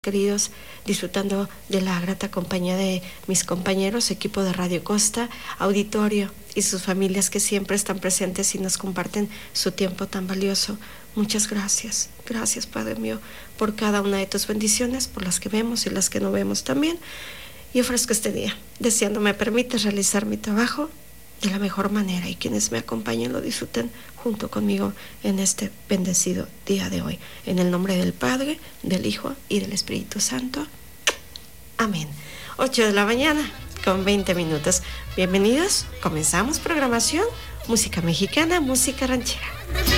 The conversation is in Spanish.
queridos, disfrutando de la grata compañía de mis compañeros, equipo de Radio Costa, auditorio y sus familias que siempre están presentes y nos comparten su tiempo tan valioso. Muchas gracias, gracias Padre mío, por cada una de tus bendiciones, por las que vemos y las que no vemos también. Y ofrezco este día, deseando me permites realizar mi trabajo de la mejor manera y quienes me acompañen lo disfruten junto conmigo en este bendecido día de hoy. En el nombre del Padre, del Hijo y del Espíritu Santo. Amén. 8 de la mañana con 20 minutos. Bienvenidos. Comenzamos programación. Música mexicana, música ranchera.